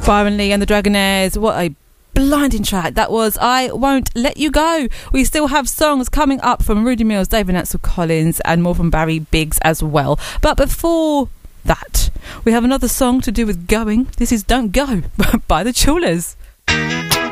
Byron Lee and the Dragonaires. What a blinding track that was. I Won't Let You Go. We still have songs coming up from Rudy Mills, David Ansel Collins, and more from Barry Biggs as well. But before that, we have another song to do with going. This is Don't Go by the Chulers.